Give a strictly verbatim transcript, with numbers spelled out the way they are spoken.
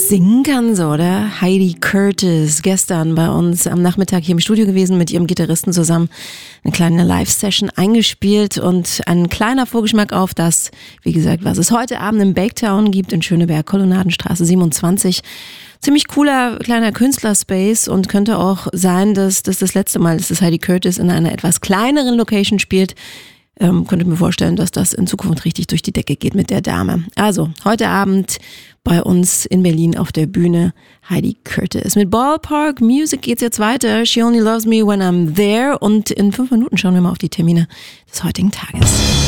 singen kann, so, oder? Heidi Curtis, gestern bei uns am Nachmittag hier im Studio gewesen, mit ihrem Gitarristen zusammen eine kleine Live-Session eingespielt und ein kleiner Vorgeschmack auf das, wie gesagt, was es heute Abend im Baketown gibt in Schöneberg, Kolonnadenstraße siebenundzwanzig. Ziemlich cooler kleiner Künstlerspace und könnte auch sein, dass das das letzte Mal ist, dass Heidi Curtis in einer etwas kleineren Location spielt. Ähm, könnte mir vorstellen, dass das in Zukunft richtig durch die Decke geht mit der Dame. Also, heute Abend bei uns in Berlin auf der Bühne Heidi Curtis. Mit Ballpark Music geht's jetzt weiter. She Only Loves Me When I'm There. Und in fünf Minuten schauen wir mal auf die Termine des heutigen Tages.